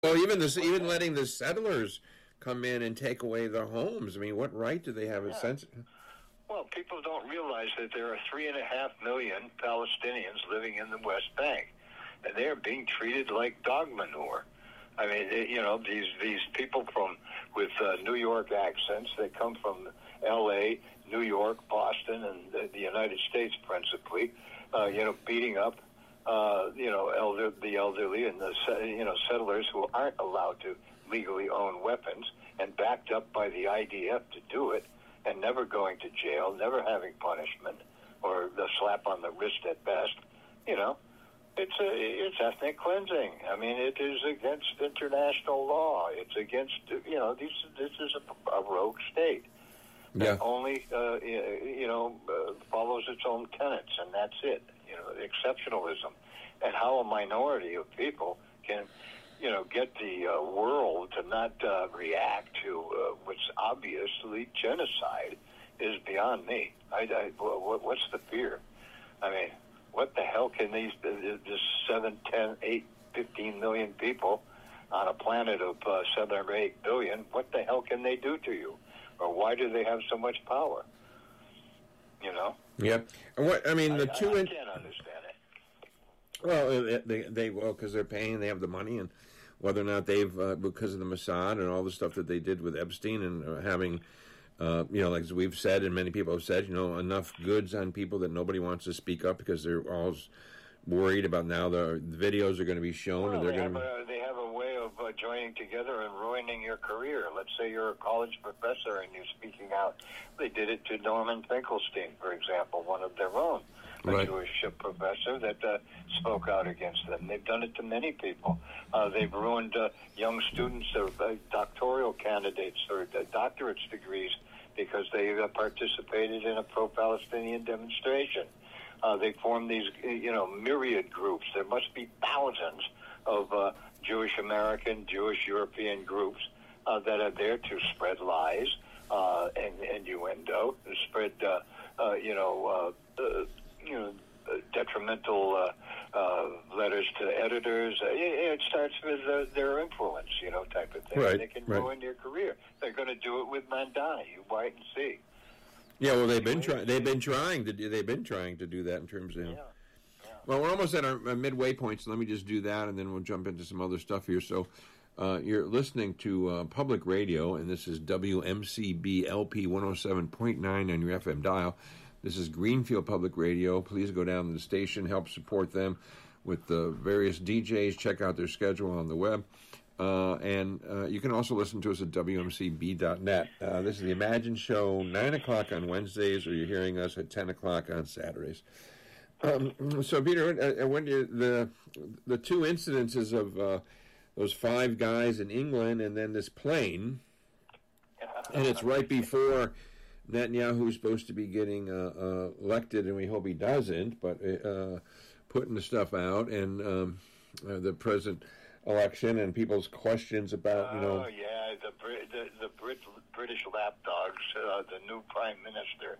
Well, even letting the settlers come in and take away their homes. I mean, what right do they have? A Yeah. sense? Well, people don't realize that there are 3.5 million Palestinians living in the West Bank, and they are being treated like dog manure. I mean, these people with New York accents. They come from L.A., New York, Boston, and the United States principally. Beating up the elderly and the settlers who aren't allowed to legally own weapons, and backed up by the IDF to do it, and never going to jail, never having punishment or the slap on the wrist at best. It's ethnic cleansing. I mean, it is against international law. It's against this is a rogue state that only follows its own tenets, and that's it. Exceptionalism, and how a minority of people can get the world to not react to what's obviously genocide is beyond me. What's the fear? I mean, what the hell can these 7, 10, 8, 15 million people on a planet of 7 or 8 billion, what the hell can they do to you? Or why do they have so much power? Yeah. What I mean, I can't understand it. Well, because they're paying, they have the money, and whether or not they've because of the Mossad and all the stuff that they did with Epstein and having. Like as we've said, and many people have said, enough goods on people that nobody wants to speak up because they're all worried about now the videos are going to be shown. Well, and they have a way of joining together and ruining your career. Let's say you're a college professor and you're speaking out. They did it to Norman Finkelstein, for example, one of their own, a Jewish professor that spoke out against them. They've done it to many people. They've ruined young students or doctoral candidates or doctorate degrees because they participated in a pro-Palestinian demonstration. They formed these, myriad groups. There must be thousands of Jewish American, Jewish European groups that are there to spread lies and innuendo, to spread, detrimental letters to editors. It starts with their influence, type of thing. Right, they can ruin your career. They're going to do it with Mandani. You wait and see. Yeah, well, they've been trying to do that in terms of. Yeah. Well, we're almost at our midway point, so let me just do that, and then we'll jump into some other stuff here. So, you're listening to Public Radio, and this is WMCB LP 107.9 on your FM dial. This is Greenfield Public Radio. Please go down to the station, help support them with the various DJs. Check out their schedule on the web. And you can also listen to us at WMCB.net. This is the Imagine Show, 9 o'clock on Wednesdays, or you're hearing us at 10 o'clock on Saturdays. So, Peter, when the two incidences of those 5 guys in England and then this plane, and it's right before Netanyahu's supposed to be getting elected, and we hope he doesn't, but putting the stuff out, and the present election and people's questions about, the British lapdogs, the new prime minister,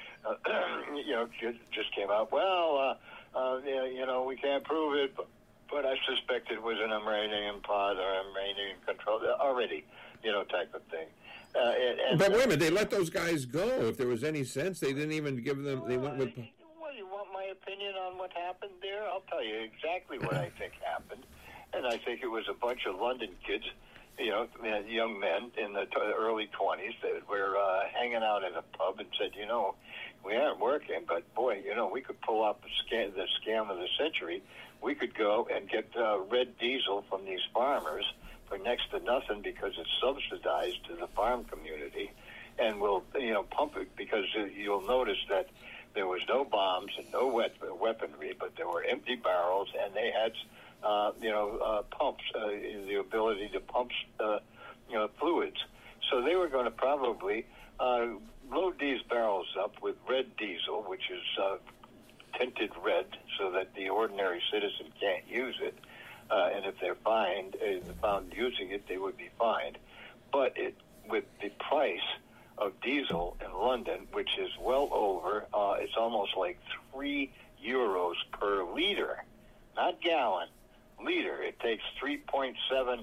just came out. Well, we can't prove it, but I suspect it was an Iranian pod or Iranian control already, type of thing. But wait a minute, they let those guys go. If there was any sense, they didn't even give them. They went with. Well, you want my opinion on what happened there? I'll tell you exactly what I think happened. And I think it was a bunch of London kids, young men in the early 20s that were hanging out at a pub and said, we aren't working, but boy, we could pull off the scam of the century. We could go and get red diesel from these farmers for next to nothing because it's subsidized to the farm community, and we'll pump it because you'll notice that there was no bombs and no weaponry, but there were empty barrels, and they had pumps, the ability to pump fluids. So they were going to probably load these barrels up with red diesel, which is tinted red so that the ordinary citizen can't use it. And if they're found using it, they would be fined. But with the price of diesel in London, which is well over, it's almost like €3 per liter, not gallon, liter. It takes 3.7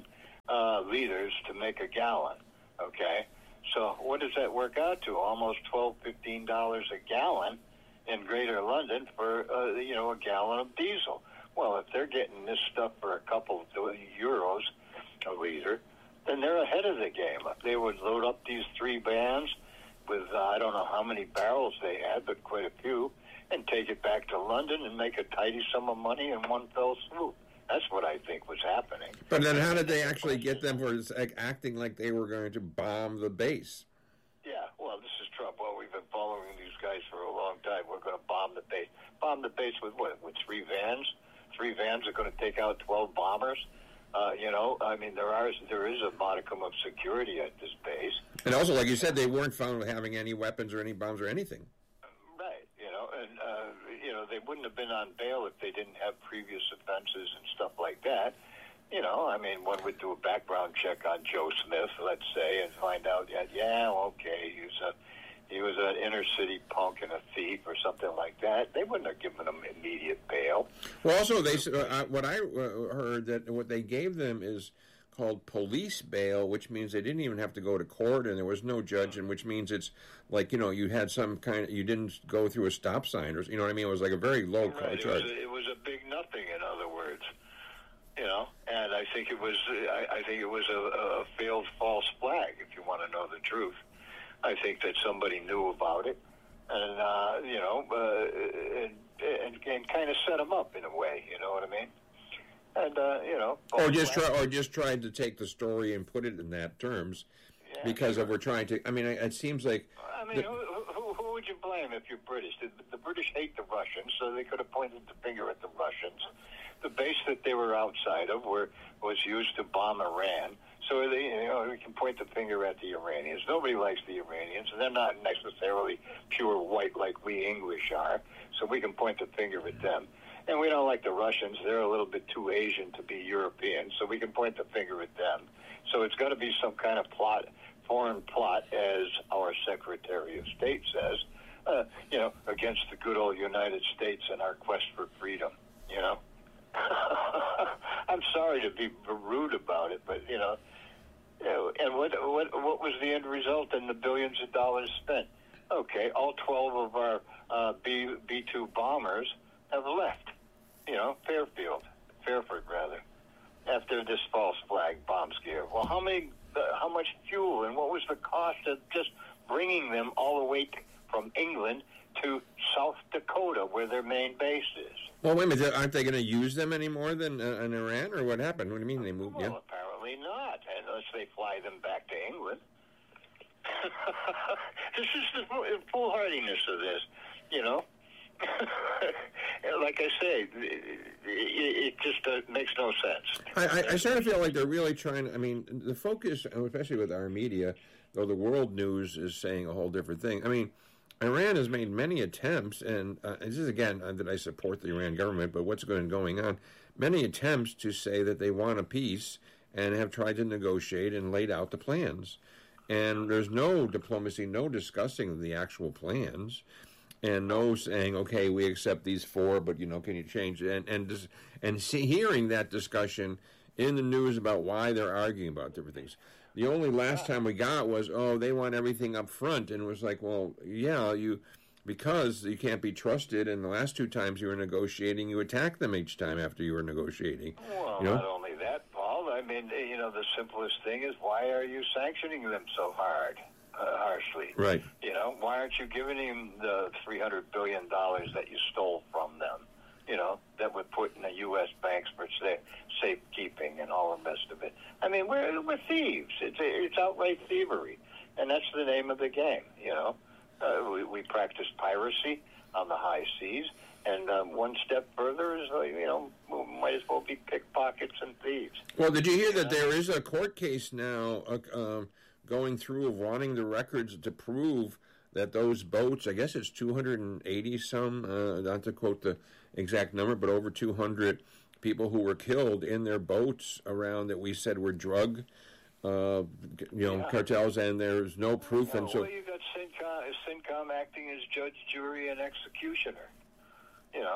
liters to make a gallon. Okay, so what does that work out to? Almost $12-15 a gallon in Greater London for a gallon of diesel. Well, if they're getting this stuff for a couple of euros a liter, then they're ahead of the game. If they would load up these 3 vans with I don't know how many barrels they had, but quite a few, and take it back to London and make a tidy sum of money in one fell swoop. That's what I think was happening. But then how did they actually get them for acting like they were going to bomb the base? Yeah, well, this is Trump. Well, we've been following these guys for a long time. We're going to bomb the base. Bomb the base with what? With 3 vans? 3 vans are going to take out 12 bombers? There is a modicum of security at this base. And also, like you said, they weren't found having any weapons or any bombs or anything. Right, they wouldn't have been on bail if they didn't have previous offenses and stuff like that. One would do a background check on Joe Smith, let's say, and find out that, he was an inner city punk and a thief or something like that. They wouldn't have given him immediate bail. Well, also, what I heard that what they gave them is called police bail, which means they didn't even have to go to court and there was no judge, and which means it's like, you had some kind of, you didn't go through a stop sign or, you know what I mean? It was like a very low charge. It was a big nothing, in other words. And I think it was a failed false flag, if you want to know the truth. I think that somebody knew about it, and and kind of set them up in a way. You know what I mean? And or just tried to take the story and put it in that terms, because we're trying to. I mean, it seems like. Who would you blame if you're British? The British hate the Russians, so they could have pointed the finger at the Russians. The base that they were outside of was used to bomb Iran. So we can point the finger at the Iranians. Nobody likes the Iranians, and they're not necessarily pure white like we English are. So we can point the finger at them. And we don't like the Russians. They're a little bit too Asian to be European, so we can point the finger at them. So it's got to be some kind of foreign plot, as our Secretary of State says, against the good old United States and our quest for freedom, I'm sorry to be rude about it, but, and what was the end result in the billions of dollars spent? Okay, all 12 of our B-2 bombers have left, Fairford rather, after this false flag bomb scare. Well, how much fuel and what was the cost of just bringing them all the way from England to South Dakota, where their main base is? Well, wait a minute, aren't they going to use them any more than in Iran, or what happened? What do you mean they moved? Well, apparently not, unless they fly them back to England. This is the foolhardiness of this, Like I say, it just makes no sense. I sort of feel like they're really trying. I mean, the focus, especially with our media, though the world news is saying a whole different thing. I mean, Iran has made many attempts, and this is, again, that I support the Iran government, but what's going on, many attempts to say that they want a peace and have tried to negotiate and laid out the plans. And there's no diplomacy, no discussing the actual plans, and no saying, okay, we accept these 4, but, can you change it? And hearing that discussion in the news about why they're arguing about different things. The only last time we got was, they want everything up front, and it was like, well, yeah, because you can't be trusted, and the last 2 times you were negotiating, you attacked them each time after you were negotiating. Well, not only that, Paul, I mean, the simplest thing is, why are you sanctioning them so harshly? Right. Why aren't you giving them the $300 billion that you stole from them? That would put in the U.S. banks for safekeeping and all the rest of it. I mean, we're thieves. It's outright thievery, and that's the name of the game. We practice piracy on the high seas, and one step further is, might as well be pickpockets and thieves. Well, did you hear that there is a court case now going through of wanting the records to prove that those boats, I guess it's 280 some, not to quote the exact number, but over 200 people who were killed in their boats around that we said were drug, cartels, and there's no proof. And so, well, you got CENTCOM acting as judge, jury, and executioner.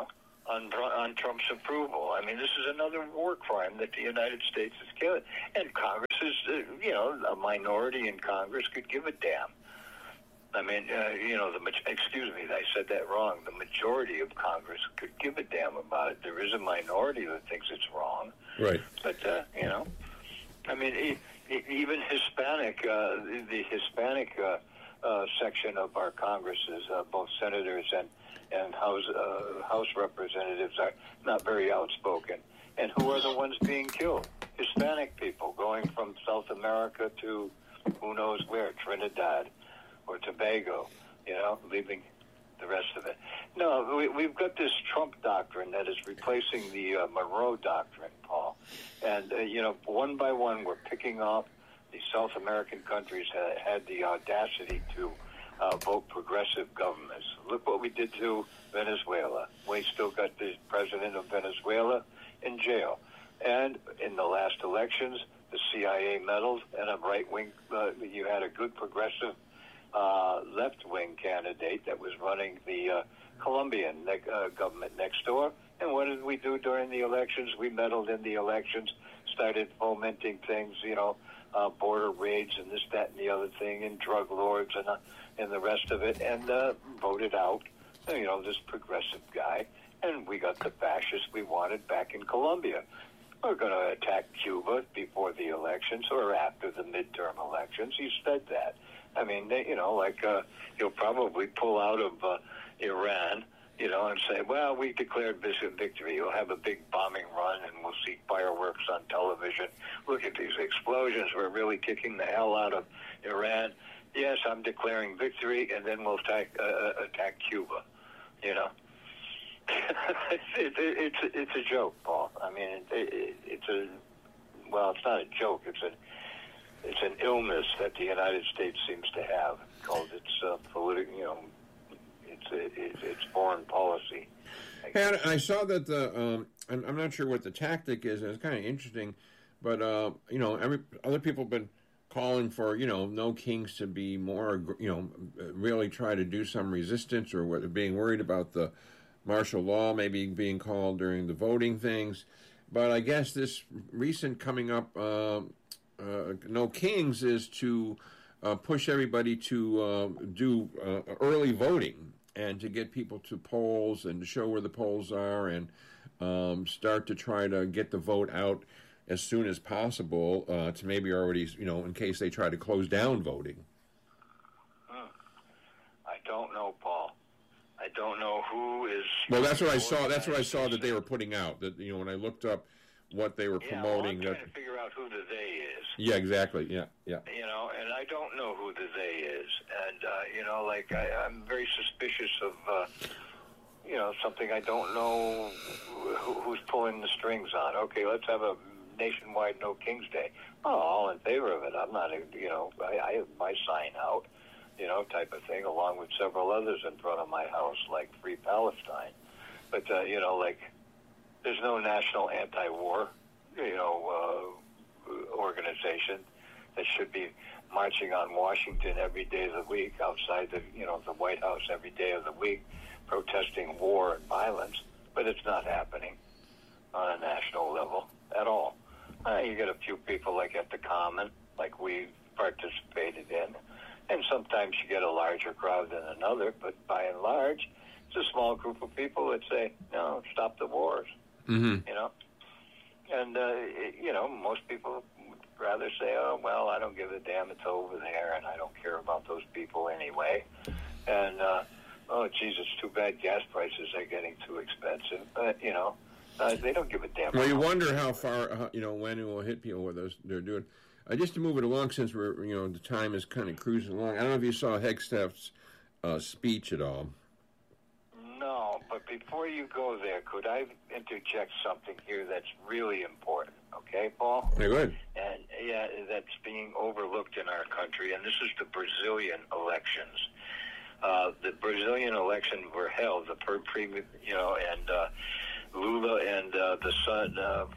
on Trump's approval. I mean, this is another war crime that the United States is killing. And Congress is, a minority in Congress could give a damn. I mean, excuse me, I said that wrong. The majority of Congress could give a damn about it. There is a minority that thinks it's wrong. Right. But, I mean, even Hispanic, the Hispanic section of our Congress is both senators and House representatives are not very outspoken. And who are the ones being killed? Hispanic people going from South America to who knows where, Trinidad or Tobago, leaving the rest of it. No, we've got this Trump doctrine that is replacing the Monroe Doctrine, Paul. And, one by one, we're picking off the South American countries that had the audacity to vote progressive governments. Look what we did to Venezuela. We still got the president of Venezuela in jail. And in the last elections, the CIA meddled, and a right-wing, you had a good progressive left-wing candidate that was running the Colombian government next door. And what did we do during the elections? We meddled in the elections, started fomenting things, border raids and this, that, and the other thing, and drug lords and the rest of it, and voted out, this progressive guy. And we got the fascists we wanted back in Colombia. We're going to attack Cuba before the elections or after the midterm elections. He said that. I mean, he'll probably pull out of Iran, and say, well, we declared victory. You'll have a big bombing run, and we'll see fireworks on television. Look at these explosions. We're really kicking the hell out of Iran. Yes, I'm declaring victory, and then we'll attack Cuba, It's a joke, Paul. I mean, it's not a joke. It's an illness that the United States seems to have called its political, it's foreign policy. And I saw that I'm not sure what the tactic is. It's kind of interesting, but other people have been calling for no kings to be more, really try to do some resistance, or being worried about the martial law maybe being called during the voting things. But I guess this recent coming up, no kings, is to push everybody to do early voting and to get people to polls and to show where the polls are and start to try to get the vote out as soon as possible to maybe already, in case they try to close down voting. I don't know, Paul. I don't know who is... Well, that's what I saw. That's what I saw that they were putting out. That when I looked up what they were promoting... I'm trying to figure out who the they is. Yeah, exactly. Yeah. And I don't know who the they is. And, I'm very suspicious of, something I don't know who's pulling the strings on. Okay, let's have a nationwide No King's Day. Oh, all in favor of it. I'm not, I have my sign out, type of thing, along with several others in front of my house, like Free Palestine. But, there's no national anti-war, organization that should be marching on Washington every day of the week, outside the White House every day of the week, protesting war and violence. But it's not happening on a national level at all. You get a few people like at the Common, like we participated in, and sometimes you get a larger crowd than another, but by and large, it's a small group of people that say, no, stop the wars. Mm-hmm. And, most people would rather say, oh, well, I don't give a damn, it's over there, and I don't care about those people anyway. And, oh, geez, it's too bad gas prices are getting too expensive. But, they don't give a damn. Well, you wonder how far, when it will hit people, what they're doing. Just to move it along, since we're, the time is kind of cruising along, I don't know if you saw Hegstad's speech at all. No, but before you go there, could I interject something here that's really important? Okay, Paul? Yeah, go ahead. And, that's being overlooked in our country, and this is the Brazilian elections. The Brazilian elections were held, and Lula and the son of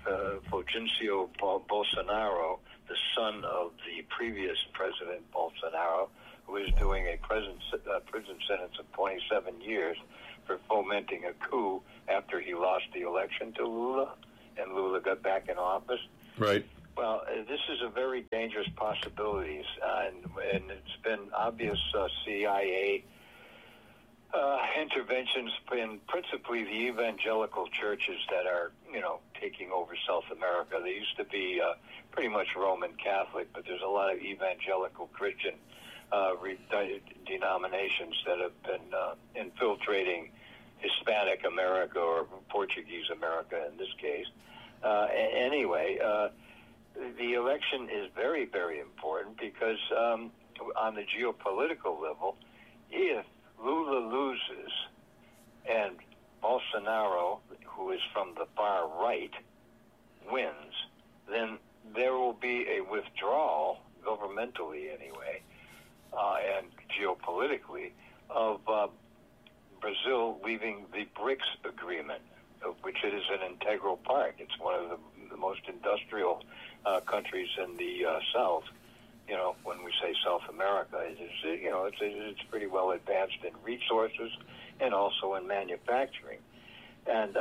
Fulgencio Bolsonaro, the son of the previous President Bolsonaro, was doing a prison sentence of 27 years for fomenting a coup after he lost the election to Lula, and Lula got back in office. Right. Well, this is a very dangerous possibility, and it's been obvious CIA interventions in principally the evangelical churches that are, taking over South America. They used to be pretty much Roman Catholic, but there's a lot of evangelical Christian denominations that have been infiltrating Hispanic America or Portuguese America in this case. Anyway, the election is very, very important because on the geopolitical level, if Lula loses and Bolsonaro, who is from the far right, wins, then there will be a withdrawal, governmentally anyway, and geopolitically, of Brazil leaving the BRICS agreement, of which it is an integral part. It's one of the most industrial countries in the South. When we say South America, it's pretty well advanced in resources and also in manufacturing. And,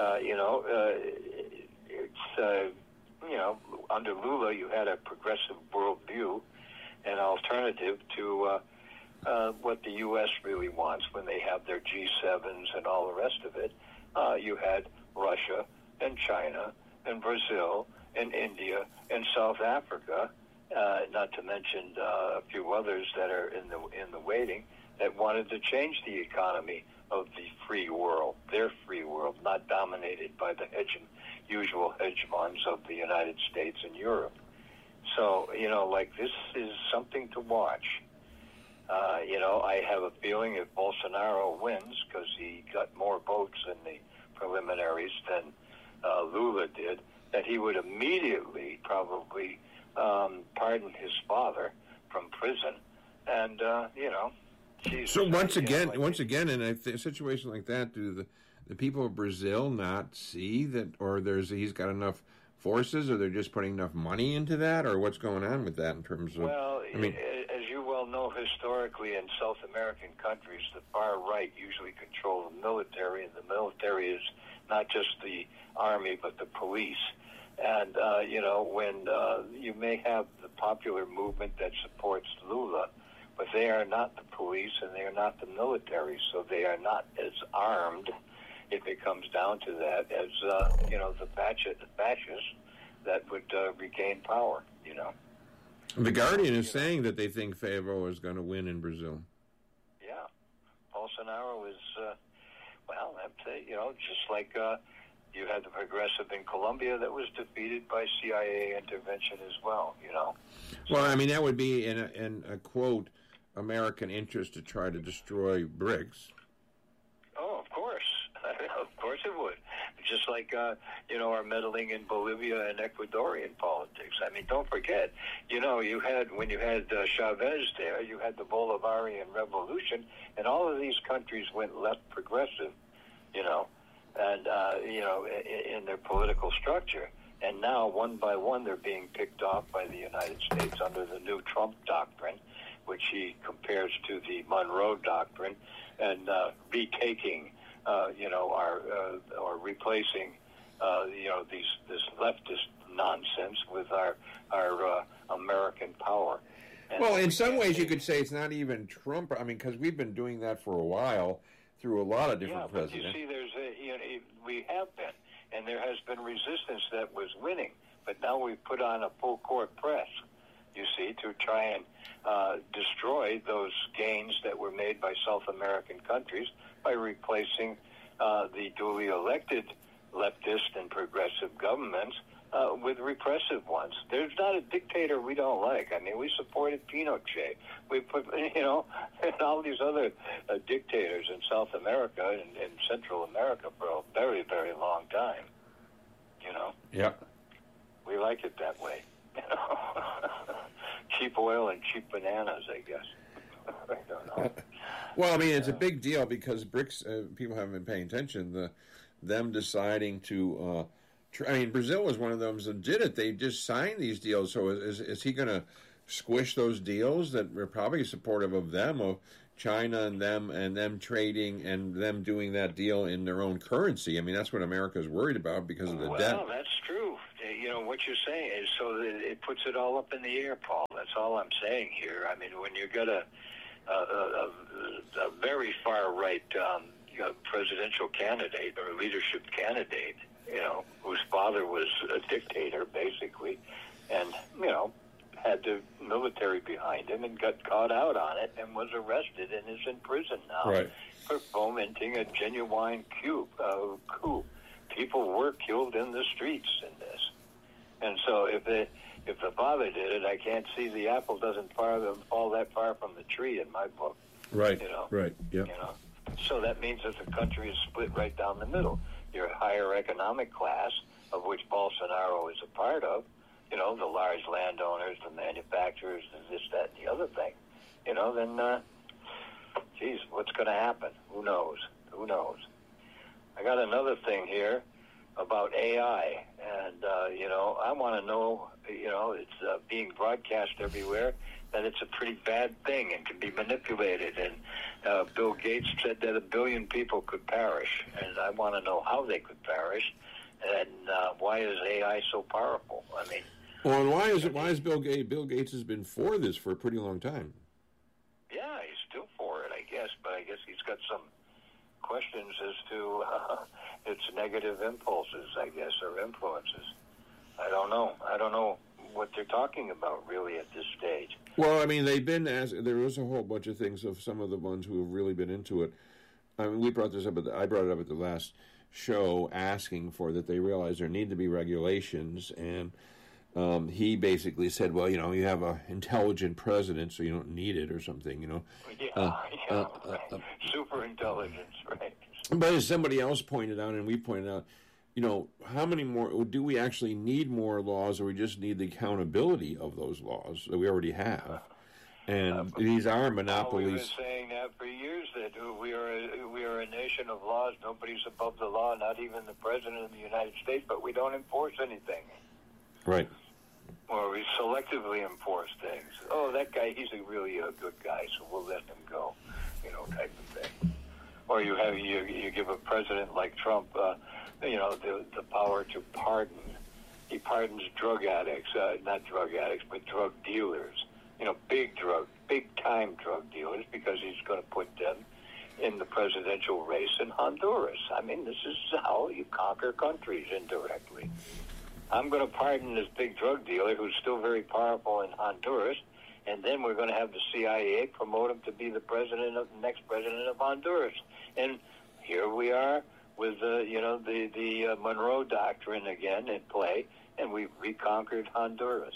under Lula, you had a progressive worldview, an alternative to what the U.S. really wants when they have their G7s and all the rest of it. You had Russia and China and Brazil and India and South Africa, not to mention a few others that are in the waiting, that wanted to change the economy of the free world, their free world, not dominated by the usual hegemons of the United States and Europe. So, this is something to watch. I have a feeling if Bolsonaro wins, because he got more votes in the preliminaries than Lula did, that he would immediately probably pardon his father from prison. And, Jesus, so once again, in a situation like that, do the people of Brazil not see that, or he's got enough forces, or they're just putting enough money into that, or what's going on with that in terms of? Well, as you well know, historically in South American countries, the far right usually control the military, and the military is not just the army but the police. And when you may have the popular movement that supports Lula, but they are not the police and they are not the military, so they are not as armed, if it comes down to that, as the fascists that would regain power. The Guardian is saying that they think Favreau is going to win in Brazil. Yeah, Bolsonaro is just like you had the progressive in Colombia that was defeated by CIA intervention as well. Well, that would be in a quote American interest to try to destroy BRICS. Oh, of course. Of course it would. Just like, our meddling in Bolivia and Ecuadorian politics. Don't forget, when you had Chavez there, you had the Bolivarian Revolution, and all of these countries went left progressive, and, in their political structure. And now, one by one, they're being picked off by the United States under the new Trump doctrine, which he compares to the Monroe Doctrine, and retaking, or replacing, this leftist nonsense with our American power. And well, in some ways, you could say it's not even Trump. Because we've been doing that for a while through a lot of different presidents. But you see, we have been, and there has been resistance that was winning. But now we've put on a full court press, you see, to try and destroy those gains that were made by South American countries by replacing the duly elected leftist and progressive governments with repressive ones. There's not a dictator we don't like. We supported Pinochet. We put, and all these other dictators in South America and Central America for a very, very long time. Yeah. We like it that way. Cheap oil and cheap bananas, I guess. I don't know. Well, it's a big deal because BRICS, people haven't been paying attention. Them deciding to, Brazil was one of those that did it. They just signed these deals. So is he going to squish those deals that are probably supportive of them, of China and them trading and them doing that deal in their own currency. I mean, that's what America's worried about because of the debt. Well, that's true. You know, what you're saying is so that it puts it all up in the air, Paul. That's all I'm saying here. I mean, when you've got a very far-right presidential candidate or leadership candidate, you know, whose father was a dictator, basically, and, you know, had the military behind him and got caught out on it and was arrested and is in prison now for fomenting a genuine coup. People were killed in the streets in this. And so if the father did it, I can't see the apple doesn't fall that far from the tree in my book. Right, you know? right, yeah. You know? So that means that the country is split right down the middle. Your higher economic class, of which Bolsonaro is a part of, you know, the large landowners, the manufacturers, the this, that, and the other thing, you know, then, geez, what's going to happen? Who knows? Who knows? I got another thing here about AI, and, you know, I want to know, you know, it's being broadcast everywhere, that it's a pretty bad thing and can be manipulated. And Bill Gates said that 1 billion people could perish, and I want to know how they could perish, and why is AI so powerful? I mean, well, and why is Bill Gates? Bill Gates has been for this for a pretty long time. Yeah, he's still for it, I guess, but I guess he's got some questions as to its negative impulses, I guess, or influences. I don't know. I don't know what they're talking about really at this stage. Well, I mean, they've been asked. There was a whole bunch of things of some of the ones who have really been into it. I mean, we brought this up. I brought it up at the last show, asking for that they realize there need to be regulations, and he basically said, well, you know, you have an intelligent president, so you don't need it or something, you know. Right. Super intelligence, right. But as somebody else pointed out, and we pointed out, you know, how many more, do we actually need more laws, or we just need the accountability of those laws that we already have? And these are monopolies. We've been saying that for years, that we are a nation of laws. Nobody's above the law, not even the President of the United States, but we don't enforce anything. Right. Or we selectively enforce things. Oh, that guy, he's really a good guy, so we'll let him go, you know, type of thing. Or you give a president like Trump, you know, the power to pardon. He pardons drug addicts, not drug addicts, but drug dealers. You know, big-time drug dealers, because he's going to put them in the presidential race in Honduras. I mean, this is how you conquer countries indirectly. I'm going to pardon this big drug dealer who's still very powerful in Honduras, and then we're going to have the CIA promote him to be the next president of Honduras. And here we are with you know, the Monroe Doctrine again in play, and we've reconquered Honduras.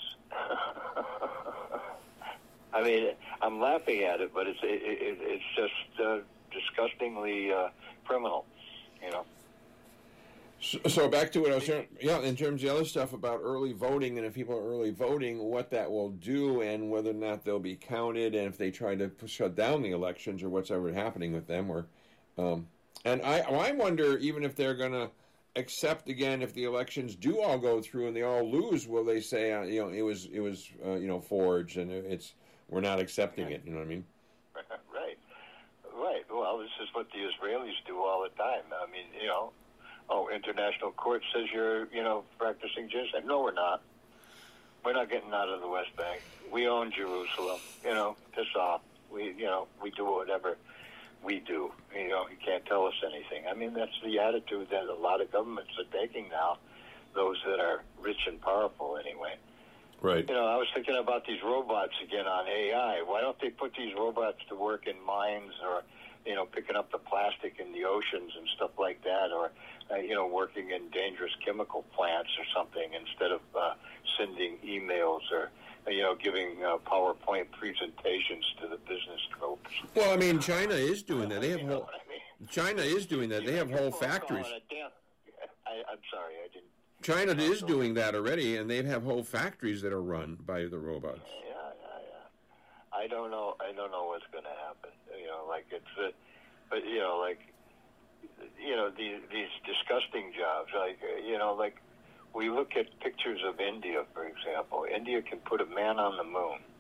I mean, I'm laughing at it, but it's just disgustingly criminal, you know. So back to what I was saying, in terms of the other stuff about early voting, and if people are early voting, what that will do, and whether or not they'll be counted, and if they try to shut down the elections, or what's ever happening with them, or and I wonder even if they're going to accept again if the elections do all go through and they all lose, will they say you know, it was you know, forged and we're not accepting it? You know what I mean? Right. Well, this is what the Israelis do all the time. I mean, you know. Oh, international court says you're, you know, practicing genocide. No, we're not. We're not getting out of the West Bank. We own Jerusalem. You know, piss off. We do whatever we do. You know, you can't tell us anything. I mean, that's the attitude that a lot of governments are taking now, those that are rich and powerful anyway. Right. You know, I was thinking about these robots again on AI. Why don't they put these robots to work in mines, or, you know, picking up the plastic in the oceans and stuff like that, or, you know, working in dangerous chemical plants or something, instead of sending emails or, you know, giving PowerPoint presentations to the business tropes. Well, I mean, China is doing that. They have China is doing that. They have whole factories. I'm sorry, I didn't. China is doing that already, and they have whole factories that are run by the robots. Yeah. I don't know what's going to happen. You know, like it's, but you know, like, you know, these disgusting jobs. Like, you know, like we look at pictures of India, for example. India can put a man on the moon,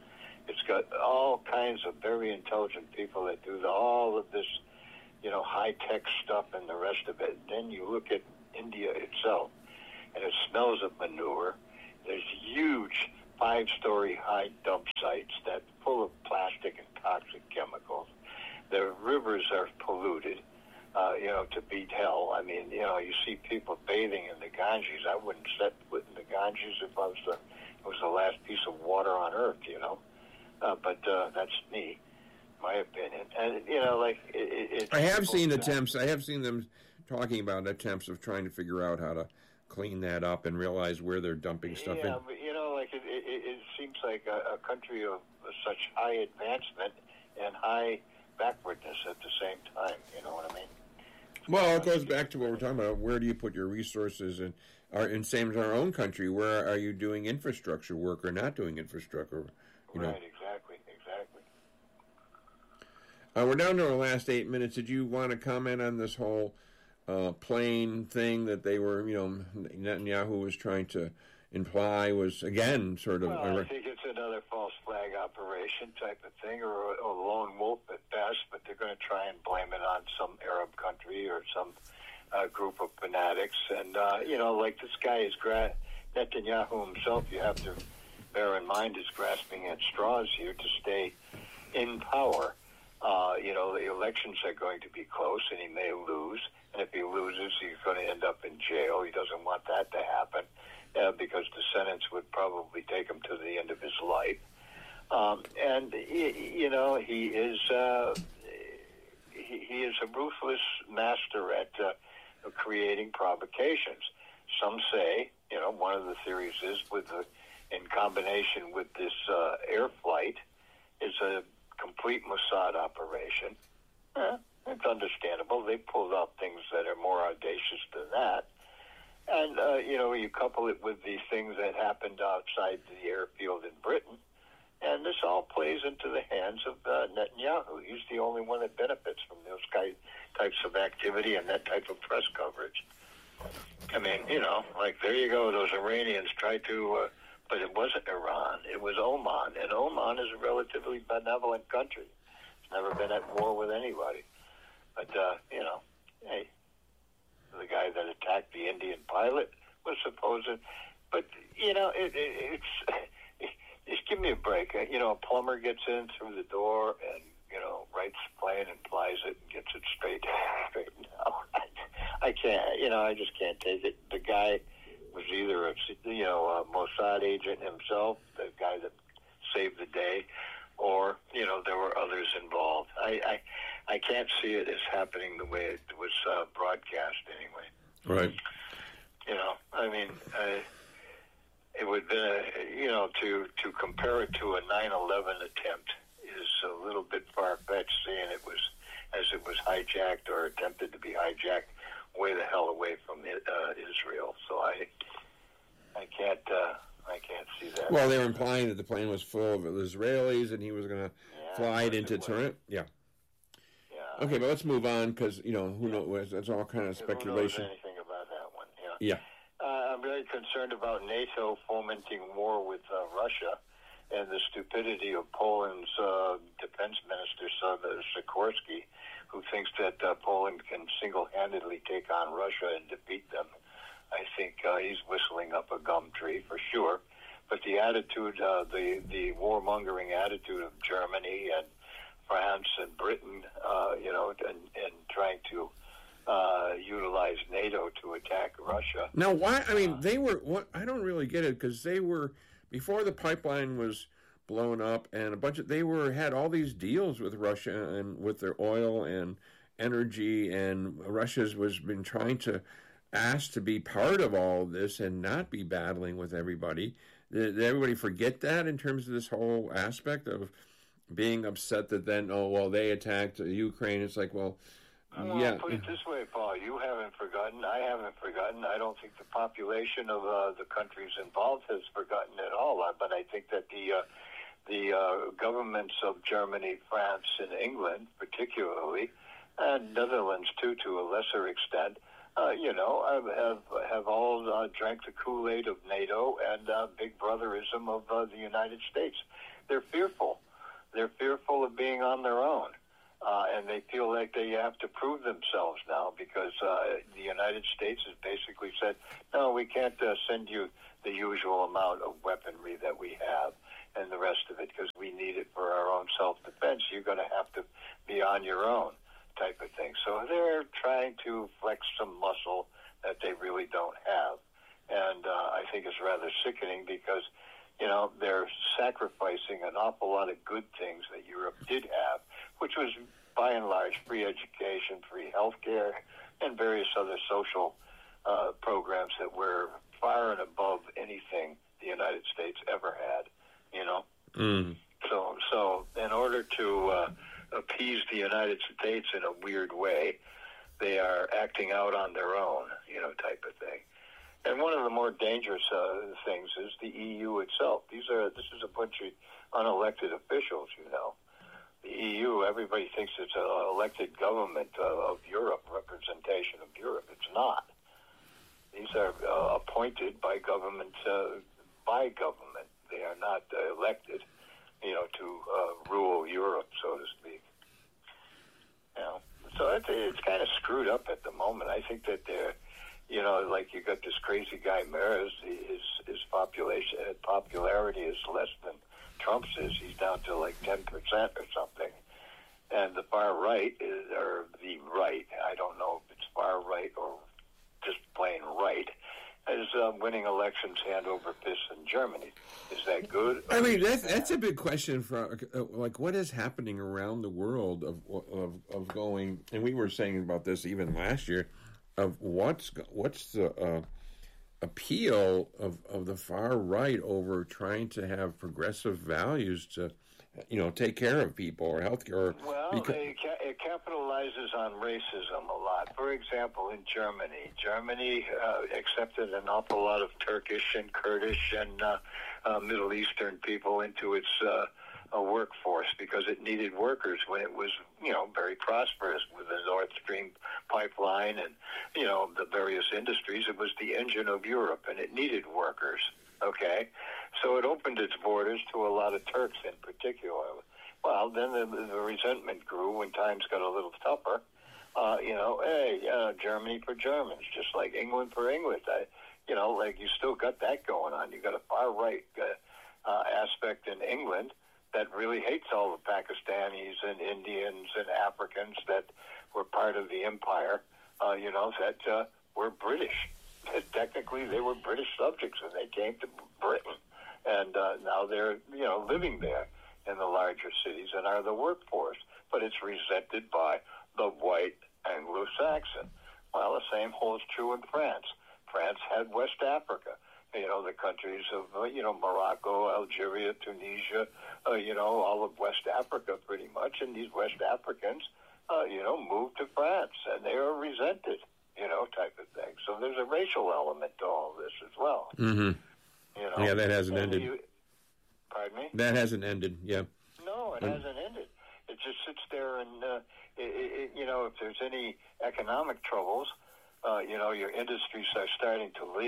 It's got all kinds of very intelligent people that do all of this, high-tech stuff and the rest of it. Then you look at India itself, and it smells of manure. There's huge 5-story high dump sites that's full of plastic and toxic chemicals. The rivers are polluted, to beat hell. I mean, you see people bathing in the Ganges. I wouldn't set foot in the Ganges if it was the last piece of water on earth, But that's me, my opinion. And, I have seen attempts. I have seen them talking about attempts of trying to figure out how to clean that up and realize where they're dumping stuff in. Yeah, but, it seems like a country of such high advancement and high backwardness at the same time, you know what I mean? Well, it goes back to what we're talking about. Where do you put your resources? And same as our own country, where are you doing infrastructure work or not doing infrastructure? Right, exactly. We're down to our last 8 minutes. Did you want to comment on this whole plane thing that they were, Netanyahu was trying to imply was, again, sort of... Well, I think it's another false flag operation type of thing, or a lone wolf at best, but they're going to try and blame it on some Arab country or some group of fanatics. And, like this guy is Netanyahu himself, you have to bear in mind, is grasping at straws here to stay in power. The elections are going to be close, and he may lose. And if he loses, he's going to end up in jail. He doesn't want that to happen because the sentence would probably take him to the end of his life. He is a ruthless master at creating provocations. Some say, one of the theories is in combination with this air flight, is a complete Mossad operation. It's understandable. They pulled off things that are more audacious than that. And, you couple it with the things that happened outside the airfield in Britain, and this all plays into the hands of Netanyahu. He's the only one that benefits from those types of activity and that type of press coverage. I mean, there you go. Those Iranians tried to, but it wasn't Iran. It was Oman, and Oman is a relatively benevolent country. It's never been at war with anybody. But, hey, the guy that attacked the Indian pilot was supposed. But, just give me a break. A plumber gets in through the door and, writes the plane and flies it and gets it straightened out. I can't, I just can't take it. The guy was either a Mossad agent himself, the guy that saved the day, or, there were others involved. I can't see it as happening the way it was broadcast anyway. Right. It would be, to compare it to a 9/11 attempt is a little bit far-fetched, seeing it was hijacked or attempted to be hijacked way the hell away from Israel. So I can't see that. Well, they were implying that the plane was full of Israelis and he was going to fly it into Tehran. Yeah. Okay, but let's move on because, who knows? That's all kind of speculation. Who knows anything about that one? Yeah. I'm very concerned about NATO fomenting war with Russia and the stupidity of Poland's defense minister, Sikorsky, who thinks that Poland can single-handedly take on Russia and defeat them. I think he's whistling up a gum tree for sure. But the attitude, the warmongering attitude of Germany and France and Britain, and trying to utilize NATO to attack Russia. Now, why? I mean, they were. I don't really get it because they were before the pipeline was blown up, and had all these deals with Russia and with their oil and energy, and Russia's been trying to ask to be part of all of this and not be battling with everybody. Did everybody forget that in terms of this whole aspect of being upset that then, they attacked Ukraine? It's like, yeah. Put it this way, Paul. You haven't forgotten. I haven't forgotten. I don't think the population of the countries involved has forgotten at all. But I think that the governments of Germany, France, and England, particularly, and Netherlands too, to a lesser extent, have all drank the Kool-Aid of NATO and Big Brotherism of the United States. They're fearful. on their own. And they feel like they have to prove themselves now because the United States has basically said, no, we can't send you the usual amount of weaponry that we have and the rest of it because we need it for our own self-defense. You're going to have to be on your own type of thing. So they're trying to flex some muscle that they really don't have. And I think it's rather sickening because, they're sacrificing an awful lot of good things that Europe did have, which was, by and large, free education, free health care, and various other social programs that were far and above anything the United States ever had, So in order to appease the United States in a weird way, they are acting out on their own, type of thing. And one of the more dangerous things is the EU itself. This is a bunch of unelected officials, The EU, everybody thinks it's an elected government of Europe, representation of Europe. It's not. These are appointed by government, They are not elected, to rule Europe, so to speak. So it's kind of screwed up at the moment. I think that they're, like you got this crazy guy, Mears, his popularity is less than Trump's is. He's down to like 10% or something. And the far right, or the right, I don't know if it's far right or just plain right, is winning elections hand over fist in Germany. Is that good? I mean, that's a big question for like what is happening around the world of going. And we were saying about this even last year of what's the appeal of the far right over trying to have progressive values to take care of people or healthcare. Well, it capitalizes on racism a lot. For example, in Germany accepted an awful lot of Turkish and Kurdish and Middle Eastern people into its workforce because it needed workers when it was, very prosperous with the Nord Stream pipeline and, the various industries. It was the engine of Europe, and it needed workers. Okay, so it opened its borders to a lot of Turks in particular. Well, then the resentment grew when times got a little tougher. Germany for Germans, just like England for English. You still got that going on. You got a far right aspect in England that really hates all the Pakistanis and Indians and Africans that were part of the empire. That were British. Technically, they were British subjects when they came to Britain, and now they're living there in the larger cities and are the workforce. But it's resented by the white Anglo-Saxon. Well, the same holds true in France. France had West Africa. The countries of Morocco, Algeria, Tunisia, all of West Africa pretty much, and these West Africans, moved to France, and they are resented. Type of thing. So there's a racial element to all this as well. Mm-hmm. Yeah, that hasn't ended. Pardon me? That hasn't ended, yeah. No, it hasn't ended. It just sits there and, if there's any economic troubles, your industries are starting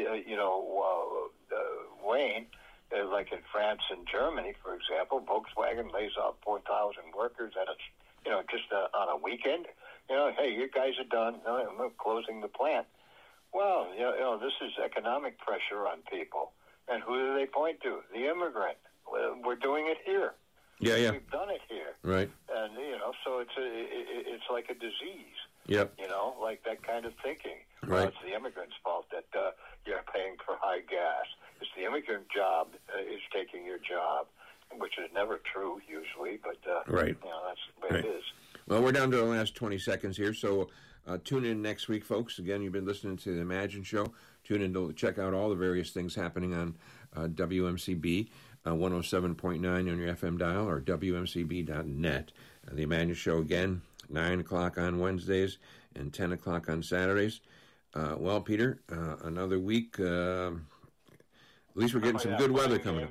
to, wane. Like in France and Germany, for example, Volkswagen lays off 4,000 workers at just on a weekend. Hey, you guys are done. I'm closing the plant. Well, this is economic pressure on people. And who do they point to? The immigrant. We're doing it here. Yeah. We've done it here. Right. And, so it's like a disease. Yep. Like that kind of thinking. Right. Well, it's the immigrant's fault that you're paying for high gas. It's the immigrant job is taking your job, which is never true usually, but right. That's the way it is. Well, we're down to the last 20 seconds here, so tune in next week, folks. Again, you've been listening to The Imagine Show. Tune in to check out all the various things happening on WMCB 107.9 on your FM dial or WMCB.net. The Imagine Show, again, 9 o'clock on Wednesdays and 10 o'clock on Saturdays. Well, Peter, another week. At least we're getting some good weather coming up.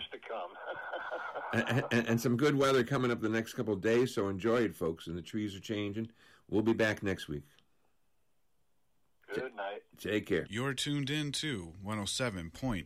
And some good weather coming up the next couple of days, so enjoy it, folks. And the trees are changing. We'll be back next week. Good night. Take care. You're tuned in to 107.9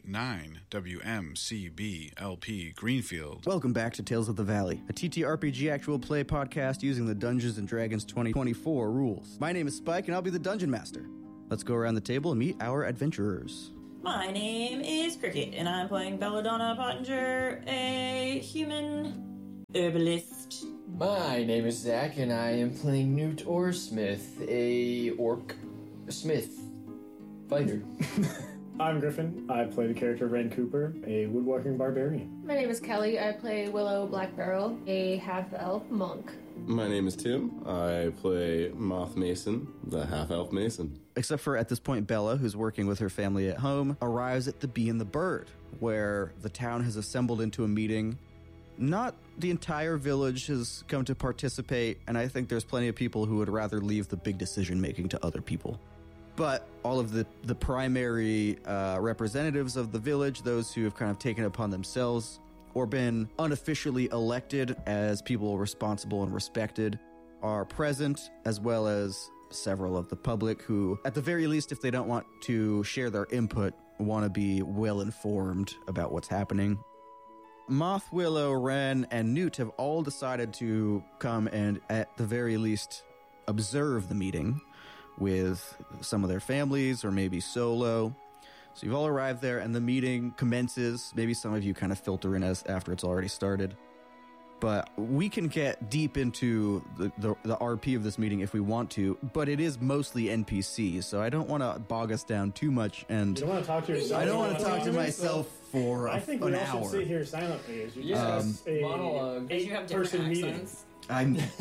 WMCB LP Greenfield. Welcome back to Tales of the Valley, a TTRPG actual play podcast using the Dungeons & Dragons 2024 rules. My name is Spike, and I'll be the Dungeon Master. Let's go around the table and meet our adventurers. My name is Cricket, and I'm playing Belladonna Pottinger, a human herbalist. My name is Zach, and I am playing Newt Orsmith, a orc smith fighter. I'm Griffin. I play the character Ren Cooper, a woodworking barbarian. My name is Kelly. I play Willow Blackbarrel, a half-elf monk. My name is Tim. I play Moth Mason, the half-elf mason. Except for at this point, Bella, who's working with her family at home, arrives at the Bee and the Bird, where the town has assembled into a meeting. Not the entire village has come to participate, and I think there's plenty of people who would rather leave the big decision-making to other people. But all of the primary representatives of the village, those who have kind of taken it upon themselves or been unofficially elected as people responsible and respected, are present, as well as several of the public who, at the very least, if they don't want to share their input, want to be well informed about what's happening. Moth, Willow, Ren, and Newt have all decided to come and, at the very least, observe the meeting with some of their families or maybe solo. So you've all arrived there, and the meeting commences. Maybe some of you kind of filter in as after it's already started. But we can get deep into the RP of this meeting if we want to, but it is mostly NPCs, so I don't want to bog us down too much. And You don't want to talk to yourself? I don't want to talk to myself for I think an we all hour. should sit here silently as you Yeah, discuss a monologue. Because you have different eight-person meeting. accents. I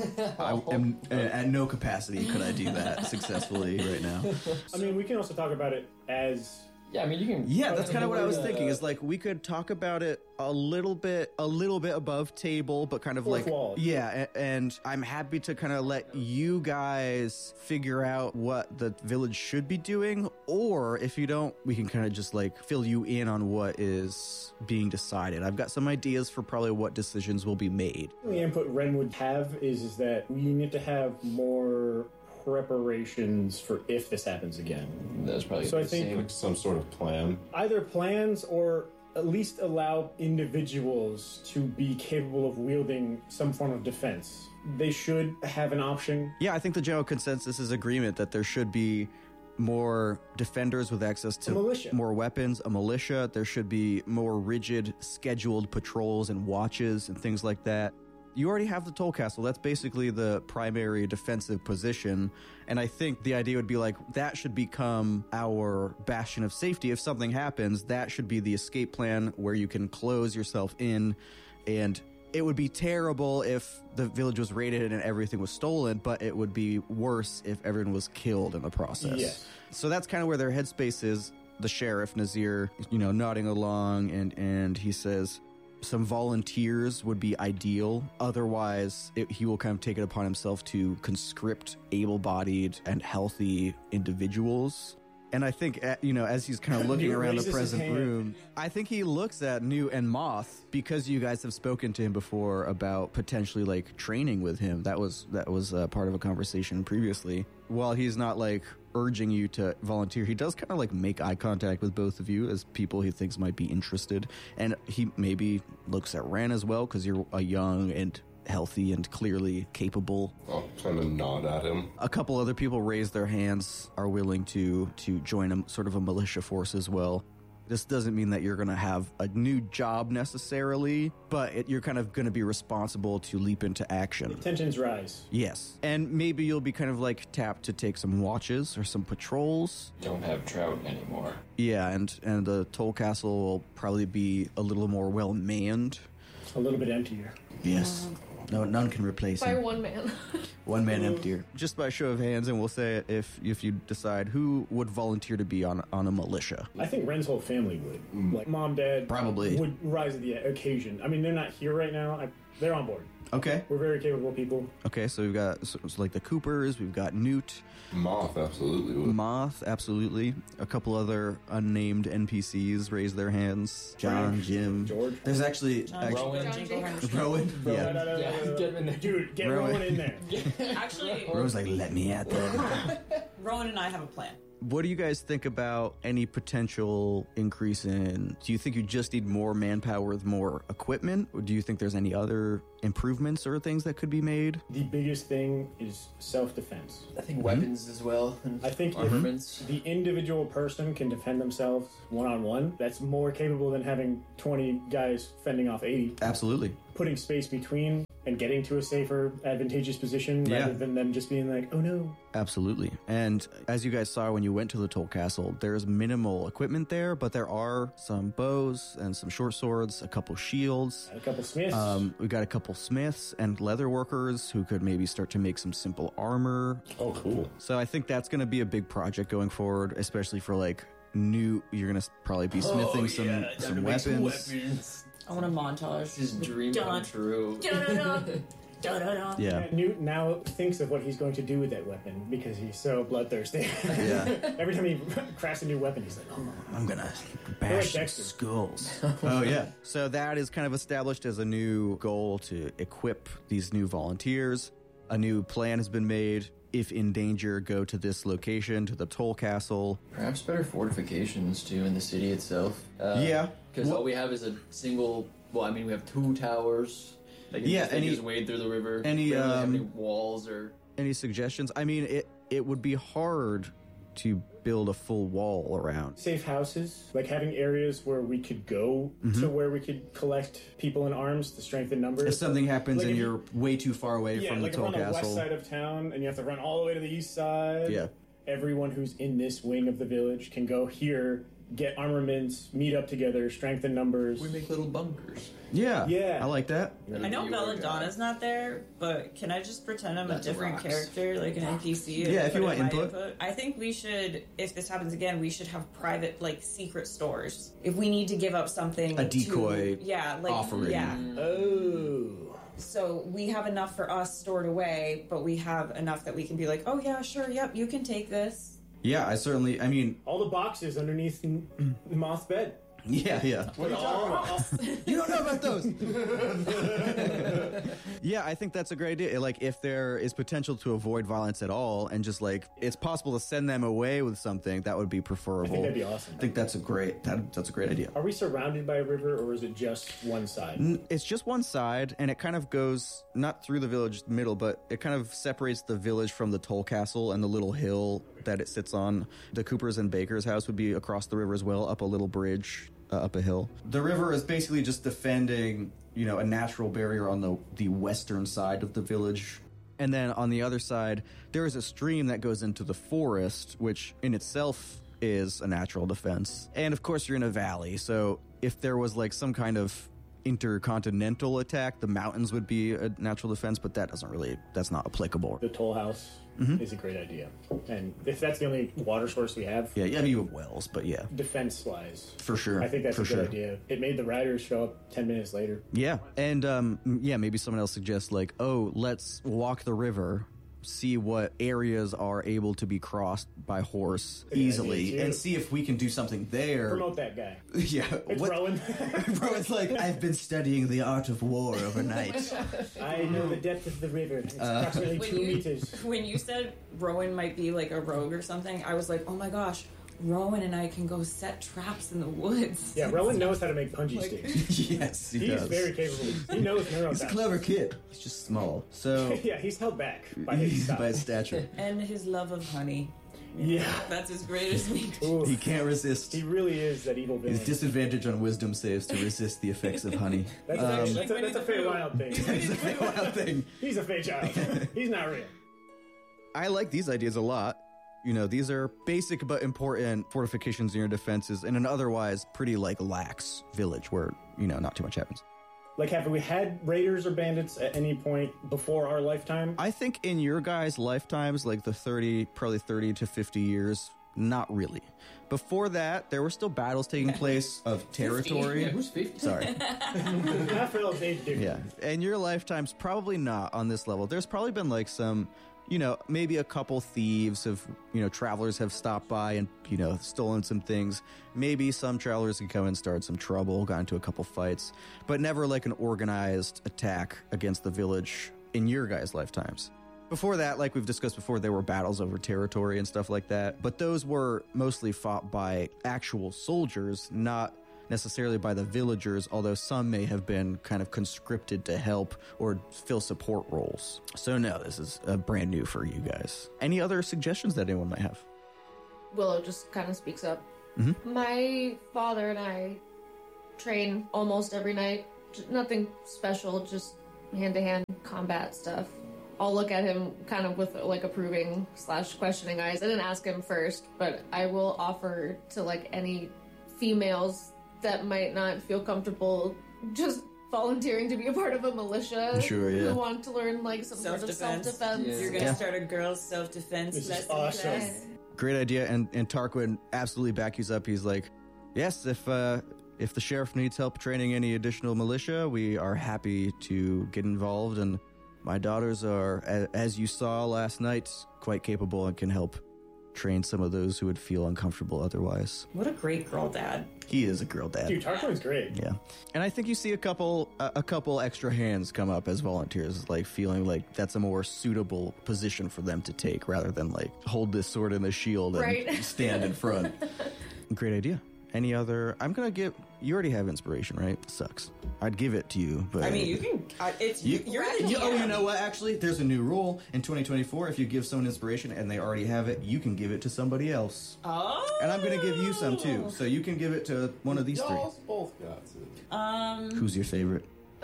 am at no capacity could I do that successfly right now. I mean, we can also talk about it as... Yeah, I mean, you can... Yeah, that's kind of what I was thinking. Is like we could talk about it a little bit above table, but kind of Fourth like wall. yeah. And I'm happy to kind of let you guys figure out what the village should be doing, or if you don't, we can kind of just like fill you in on what is being decided. I've got some ideas for probably what decisions will be made. The input Ren would have is that we need to have more preparations for if this happens again. That's probably So I the think- same. Like some sort of plan. Either plans or at least allow individuals to be capable of wielding some form of defense. They should have an option. Yeah, I think the general consensus is agreement that there should be more defenders with access to A militia. more weapons, a militia. There should be more rigid, scheduled patrols and watches and things like that. You already have the Toll Castle. That's basically the primary defensive position. And I think the idea would be like, that should become our bastion of safety. If something happens, that should be the escape plan where you can close yourself in. And it would be terrible if the village was raided and everything was stolen, but it would be worse if everyone was killed in the process. Yes. So that's kind of where their headspace is. The sheriff, Nazir, nodding along, and he says, some volunteers would be ideal. Otherwise, he will kind of take it upon himself to conscript able-bodied and healthy individuals. And I think, as he's kind of looking Newt around the raises his present hand. room, I think he looks at Newt and Moth, because you guys have spoken to him before about potentially like training with him. That was part of a conversation previously. While he's not like urging you to volunteer, he does kind of like make eye contact with both of you as people he thinks might be interested. And he maybe looks at Ren as well, because you're a young and healthy and clearly capable. I'll kind of nod at him. A couple other people raise their hands, are willing to join a sort of a militia force as well. This doesn't mean that you're going to have a new job necessarily, but you're kind of going to be responsible to leap into action. Tensions rise. Yes. And maybe you'll be kind of like tapped to take some watches or some patrols. Don't have trout anymore. Yeah, and the Toll Castle will probably be a little more well manned. A little bit emptier. Yes. No, none can replace By him. one man. One man emptier. Just by show of hands, and we'll say if you decide who would volunteer to be on a militia. I think Ren's whole family would. Like mom, dad, Probably. would rise to the occasion. I mean, they're not here right now. They're on board. Okay. We're very capable people. Okay, so we've got so like the Coopers, we've got Newt, Moth absolutely would. Moth, absolutely. A couple other unnamed NPCs raise their hands. John, Frank, Jim. George. There's actually Rowan. Rowan. Yeah. No. Yeah, get him in there. Dude, get Rowan. Rowan in there. Actually, Rowan's like, let me at them. Rowan and I have a plan. What do you guys think about any potential increase in... Do you think you just need more manpower with more equipment? Or do you think there's any other improvements or things that could be made? The biggest thing is self-defense. I think weapons as well. And I think armaments. if the individual person can defend themselves one-on-one, that's more capable than having 20 guys fending off 80. Absolutely. Putting space between and getting to a safer, advantageous position rather than them just being like, oh no. Absolutely. And as you guys saw when you went to the Toll Castle, there's minimal equipment there, but there are some bows and some short swords, a couple shields. A couple smiths. We got a couple smiths and leather workers who could maybe start to make some simple armor. Oh, cool. So I think that's going to be a big project going forward, especially for like you're going to probably be smithing some weapons. I want a montage. His dream come true. Yeah. Newt now thinks of what he's going to do with that weapon because he's so bloodthirsty. Yeah. Every time he crafts a new weapon, he's like, oh, I'm going to bash some Dexter. skulls. Oh, yeah. So that is kind of established as a new goal to equip these new volunteers. A new plan has been made. If in danger, go to this location, to the Toll Castle. Perhaps better fortifications, too, in the city itself. Because all we have is a single... Well, I mean, we have 2 towers. They can just wade through the river. We don't really have any walls or... Any suggestions? I mean, it would be hard to build a full wall around. Safe houses, like having areas where we could go to where we could collect people in arms to strengthen numbers. If something happens like and you're way too far away from like the Toll if we're on the Castle. west side of town and you have to run all the way to the east side. Yeah. Everyone who's in this wing of the village can go here, get armaments, meet up together, strengthen numbers. We make little bunkers. Yeah. I like that. I know Belladonna's not there, but can I just pretend I'm a different character, like an NPC? Yeah, if you want input. I think we should, if this happens again, we should have private, like, secret stores. If we need to give up something. A decoy offering. Yeah. Oh. So we have enough for us stored away, but we have enough that we can be like, oh yeah, sure, yep, you can take this. Yeah, I mean... All the boxes underneath the moth's bed. Yeah. With all you don't know about those. Yeah, I think that's a great idea. Like, if there is potential to avoid violence at all, and just like it's possible to send them away with something, that would be preferable. I think that'd be awesome. I think that's a great idea. Are we surrounded by a river, or is it just one side? It's just one side, and it kind of goes not through the village middle, but it kind of separates the village from the Toll Castle and the little hill that it sits on. The Coopers and Baker's house would be across the river as well, up a little bridge. Up a hill. The river is basically just defending, a natural barrier on the western side of the village. And then on the other side, there is a stream that goes into the forest, which in itself is a natural defense. And of course, you're in a valley, so if there was like some kind of intercontinental attack, the mountains would be a natural defense, but that's not applicable. The toll house is a great idea. And if that's the only water source we have... Yeah, you have wells, but yeah. Defense-wise. For sure. I think that's a good idea. It made the riders show up 10 minutes later. Yeah, and maybe someone else suggests like, let's walk the river, see what areas are able to be crossed by horse easily, and see if we can do something there. Promote that guy. Yeah. It's Rowan. Rowan's like, I've been studying the art of war overnight. I know the depth of the river. It's approximately 2 meters. When you said Rowan might be like a rogue or something, I was like, oh my gosh, Rowan and I can go set traps in the woods. Yeah, Rowan knows how to make punji sticks. Yes, he does. He's very capable. He knows neuroscience. He's a clever kid. He's just small. So yeah, he's held back by his stature. And his love of honey. Yeah. That's his greatest weakness. He can't resist. He really is that evil villain. His disadvantage on wisdom saves to resist the effects of honey. That's a Feywild thing. It's a Feywild thing. He's a Fey child. He's not real. I like these ideas a lot. These are basic but important fortifications in your defenses in an otherwise pretty, lax village where, not too much happens. Have we had raiders or bandits at any point before our lifetime? I think in your guys' lifetimes, probably 30 to 50 years, not really. Before that, there were still battles taking place of territory. 50? Yeah, who's 50? Sorry. I feel age different. Yeah. And your lifetime's probably not on this level. There's probably been some... maybe a couple thieves have, travelers have stopped by and, stolen some things. Maybe some travelers can come and start some trouble, got into a couple fights, but never an organized attack against the village in your guys' lifetimes. Before that, like we've discussed before, there were battles over territory and stuff like that. But those were mostly fought by actual soldiers, not necessarily by the villagers, although some may have been kind of conscripted to help or fill support roles. So no, this is brand new for you guys. Any other suggestions that anyone might have? Willow just kind of speaks up. Mm-hmm. My father and I train almost every night. Nothing special, just hand-to-hand combat stuff. I'll look at him kind of with like approving / questioning eyes. I didn't ask him first, but I will offer to like any females that might not feel comfortable just volunteering to be a part of a militia. Sure, yeah. Who want to learn like some sort of self-defense. Yeah. You're gonna start a girls' self-defense lesson class. Great idea, and Tarquin absolutely back you up. He's like, yes, if the sheriff needs help training any additional militia, we are happy to get involved, and my daughters are, as you saw last night, quite capable and can help train some of those who would feel uncomfortable otherwise. What a great girl dad. He is a girl dad. Dude, Tarquin's great. Yeah. And I think you see a couple extra hands come up as volunteers, like feeling like that's a more suitable position for them to take rather than like hold this sword and the shield and stand in front. Great idea. Any other? I'm going to give... You already have inspiration, right? Sucks. I'd give it to you, but... I mean, you can... You're the DM. Oh, you know what? Actually, there's a new rule. In 2024, if you give someone inspiration and they already have it, you can give it to somebody else. Oh! And I'm going to give you some, too. So you can give it to one of these three. Y'all both got it. Who's your favorite?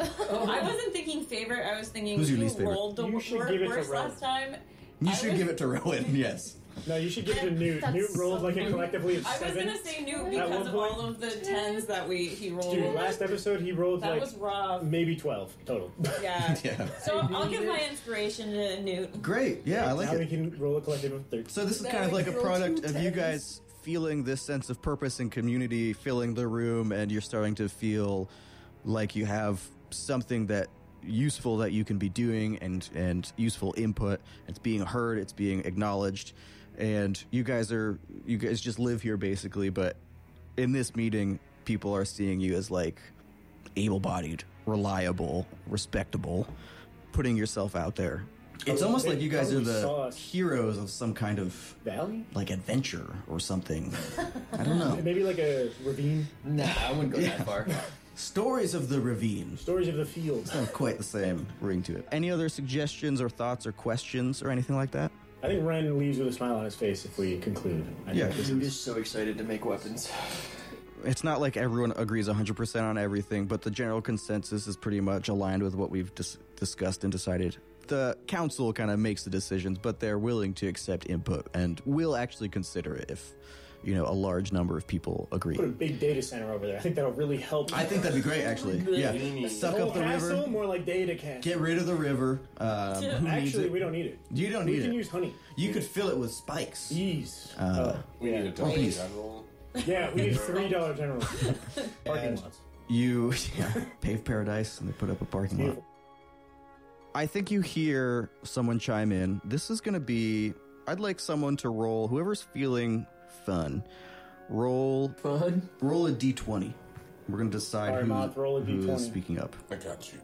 I wasn't thinking favorite. I was thinking who's your least favorite? Rolled the worst last time. You should give it to Rowan, yes. No, you should give it to Newt. Newt rolled like a collectively of 7. I was going to say Newt because of all of the 10s that he rolled. Dude, last episode he rolled that was rough. Maybe 12 total. Yeah. So I'll give my inspiration to Newt. Great. Yeah, I like now it. We can roll a collective of 13. So this is kind of like a product of you guys feeling this sense of purpose and community, filling the room, and you're starting to feel like you have something that useful that you can be doing and useful input. It's being heard, it's being acknowledged, and you guys just live here basically, but in this meeting people are seeing you as like able-bodied, reliable, respectable, putting yourself out there. It's almost like you guys are the heroes of some kind of valley, like adventure or something. I don't know. Maybe like a ravine. Nah, I wouldn't go that far. Stories of the ravine. Stories of the field. It's not quite the same ring to it. Any other suggestions or thoughts or questions or anything like that? I think Ren leaves with a smile on his face if we conclude. I'm just so excited to make weapons. It's not like everyone agrees 100% on everything, but the general consensus is pretty much aligned with what we've discussed and decided. The council kind of makes the decisions, but they're willing to accept input and will actually consider it if, a large number of people agree. Put a big data center over there. I think that'll really help. I think that'd be great, actually. Yeah. Suck up the river. More like data cache. Get rid of the river. Actually, we don't need it. You don't need it. We can use honey. You could fill it with spikes. Ease. We need a Dollar General. Yeah, we need $3 general. Parking lots. You pave paradise and they put up a parking lot. I think you hear someone chime in. This is going to be... I'd like someone to roll... Whoever's feeling fun. Roll a d20. We're going to decide who is speaking up. I got you.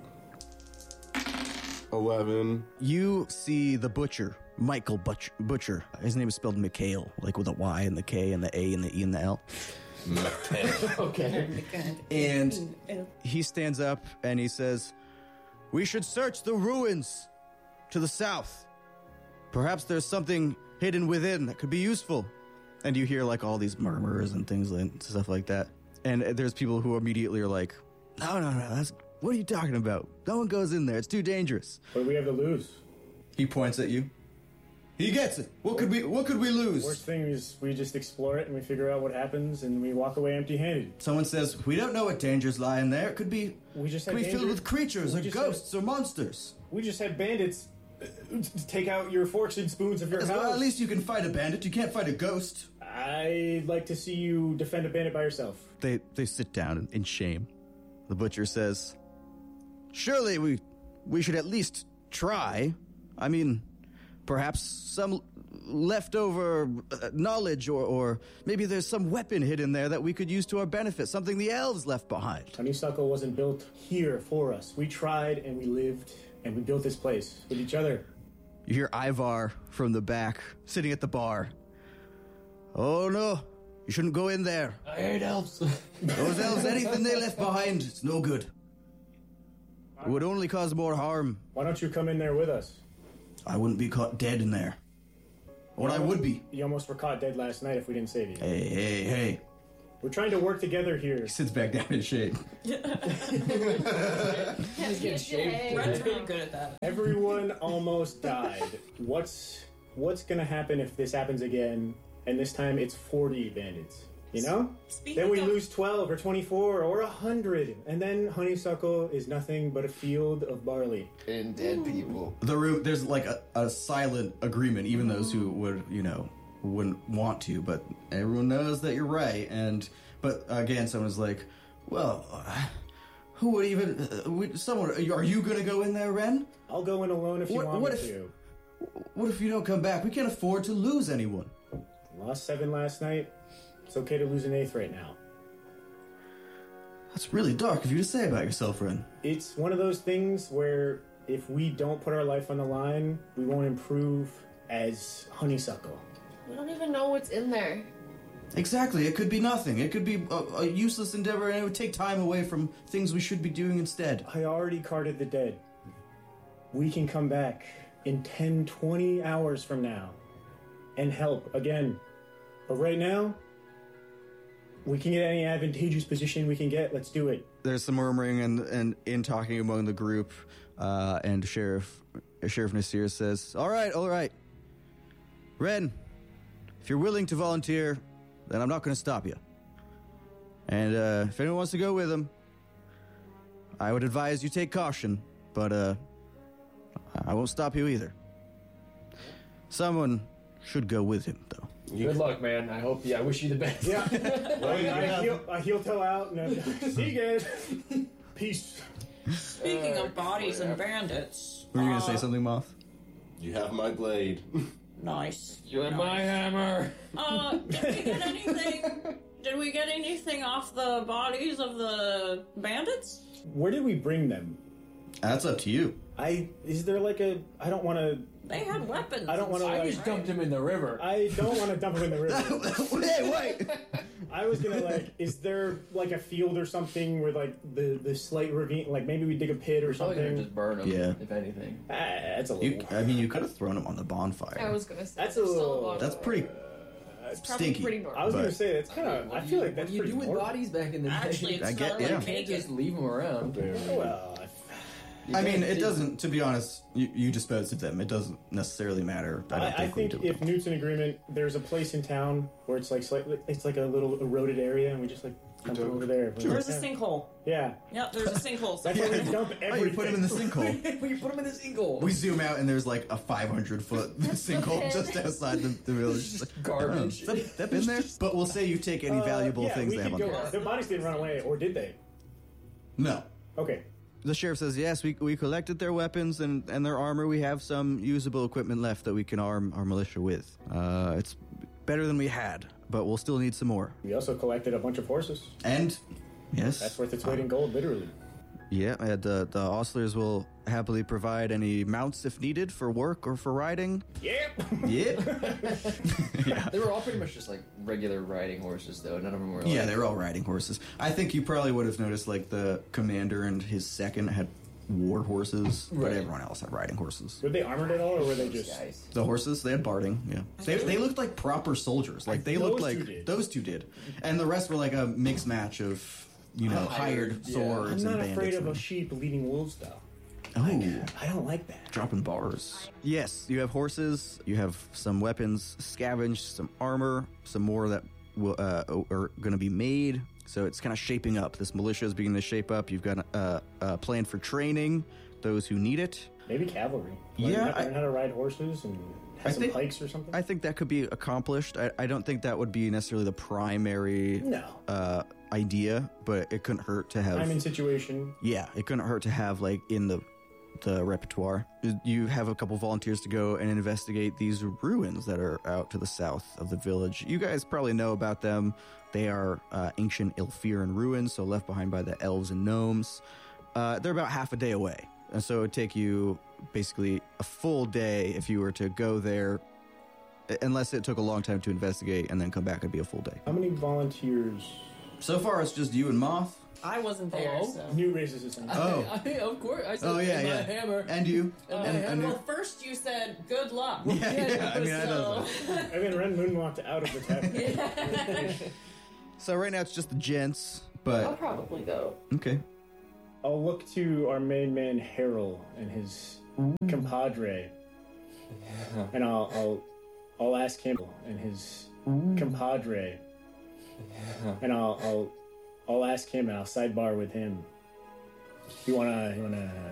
11. You see the butcher, Michael Butcher. His name is spelled Mikhail, like with a Y and the K and the A and the E and the L. Okay. And he stands up and he says, "We should search the ruins to the south. Perhaps there's something hidden within that could be useful." And you hear like all these murmurs and things and stuff like that. And there's people who immediately are like, no, what are you talking about? No one goes in there. It's too dangerous. What do we have to lose? He points at you. He gets it. What could we lose? Worst thing is we just explore it and we figure out what happens and we walk away empty-handed. Someone says, we don't know what dangers lie in there. It could be filled with creatures or ghosts or monsters. We just had bandits take out your forks and spoons of your house. Well, at least you can fight a bandit. You can't fight a ghost. I'd like to see you defend a bandit by yourself. They sit down in shame. The butcher says, surely we should at least try. I mean, perhaps some leftover knowledge or maybe there's some weapon hidden there that we could use to our benefit, something the elves left behind. Honeysuckle wasn't built here for us. We tried and we lived and we built this place with each other. You hear Ivar from the back, sitting at the bar. Oh, no. You shouldn't go in there. I hate elves. Those elves, anything they left behind, it's no good. It would only cause more harm. Why don't you come in there with us? I wouldn't be caught dead in there. Or I would be. You almost were caught dead last night if we didn't save you. Hey. We're trying to work together here. He sits back down in shade. He's getting shaved. Red's really good at that. Everyone almost died. What's gonna happen if this happens again, and this time it's 40 bandits? You know? Then we lose 12 or 24 or 100, and then Honeysuckle is nothing but a field of barley. And dead people. The room, there's like a silent agreement, even those who would, wouldn't want to, but everyone knows that you're right. But again, someone's like, well, who would even, someone, are you going to go in there, Ren? I'll go in alone if you want me to. What if you don't come back? We can't afford to lose anyone. Lost 7 last night. It's okay to lose an 8th right now. That's really dark of you to say about yourself, Ren. It's one of those things where if we don't put our life on the line, we won't improve as Honeysuckle. We don't even know what's in there. Exactly. It could be nothing. It could be a useless endeavor, and it would take time away from things we should be doing instead. I already carded the dead. We can come back in 10, 20 hours from now and help again. But right now, we can get any advantageous position we can get. Let's do it. There's some murmuring and in talking among the group, and Sheriff Nasir says, All right. Ren, if you're willing to volunteer, then I'm not going to stop you. And if anyone wants to go with him, I would advise you take caution, but I won't stop you either. Someone should go with him, though. Good luck, man. I wish you the best. Yeah. I heel toe out and see you guys. Peace. Speaking of bodies and bandits. Were you going to say something, Moth? You have my blade. Nice. You have my hammer. Did we get anything off the bodies of the bandits? Where did we bring them? That's up to you. Is there like I don't want to... They had weapons. I don't want to... I just dumped him in the river. I don't want to dump him in the river. Wait. I was going to is there like a field or something where like the slight ravine, like maybe we dig a pit or something? Probably gonna just burn them, yeah. if anything. That's a little... you could have thrown him on the bonfire. I was going to say. That's a little... That's pretty... stinky. Pretty normal. I was going to say, that's kind of... I feel like that's what do you do with bodies back in the day? Actually, it's not like yeah. You can't just leave them around. Well... it doesn't, to be honest, you disposed of them. It doesn't necessarily matter. I think if Newt's in agreement, there's a place in town where it's like a little eroded area, and we just dump it over there. There's a sinkhole. Yeah. Yep, there's a sinkhole. That's where we dump everything. you put him in the sinkhole. We put them in the sinkhole. We zoom out, and there's like a 500-foot sinkhole just outside the village. Garbage. Step in there. But we'll say you take any valuable things they have on them. The bodies didn't run away, or did they? No. Okay. The sheriff says, yes, we collected their weapons and their armor. We have some usable equipment left that we can arm our militia with. It's better than we had, but we'll still need some more. We also collected a bunch of horses. And, yes. That's worth its weight in gold, literally. Yeah, and the Ostlers will happily provide any mounts if needed for work or for riding. Yep. Yeah. They were all pretty much just like regular riding horses, though. None of them were like... Yeah, they were all riding horses. I think you probably would have noticed, like, the commander and his second had war horses, but everyone else had riding horses. Were they armored at all, or were they just... guys? The horses, they had barding, yeah. They looked like proper soldiers. Like, they looked like... Those two did. And the rest were like a mixed match of... hired swords and bandits. I'm not afraid of a sheep leading wolves, though. Oh. I don't like that. Dropping bars. Yes, you have horses, you have some weapons scavenged, some armor, some more that are going to be made. So it's kind of shaping up. This militia is beginning to shape up. You've got a plan for training those who need it. Maybe cavalry. Learn how to ride horses and have some pikes or something. I think that could be accomplished. I don't think that would be necessarily the primary idea, but it couldn't hurt to have... Time and situation. Yeah, it couldn't hurt to have, like, in the repertoire. You have a couple volunteers to go and investigate these ruins that are out to the south of the village. You guys probably know about them. They are ancient Ilfiran ruins, so left behind by the elves and gnomes. They're about half a day away. And so it would take you basically a full day if you were to go there, unless it took a long time to investigate and then come back. It'd be a full day. How many volunteers? So far, it's just you and Moth. I wasn't there, so. New racism. Of course. I said, my hammer. And you. Well, first you said, good luck. Yeah. I mean, I mean, Ren moonwalked out of the tavern. So right now it's just the gents, but... I'll probably go. Okay. I'll look to our main man, Harold, and his compadre. Yeah. And I'll ask him and his compadre. Yeah. And I'll ask him and I'll sidebar with him. You wanna